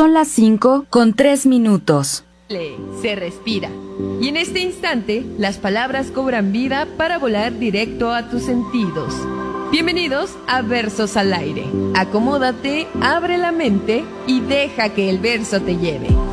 Son las 5:03. Se respira. Y en este instante, las palabras cobran vida para volar directo a tus sentidos. Bienvenidos a Versos al Aire. Acomódate, abre la mente y deja que el verso te lleve.